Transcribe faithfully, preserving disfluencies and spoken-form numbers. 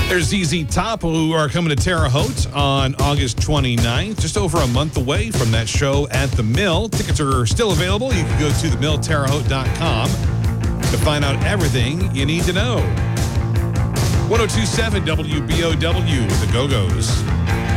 There's Z Z Top, who are coming to Terre Haute on August twenty-ninth, just over a month away from that show at the Mill. Tickets are still available. You can go to the mill terre haute dot com to find out everything you need to know. one oh two point seven W B O W, the Go-Go's.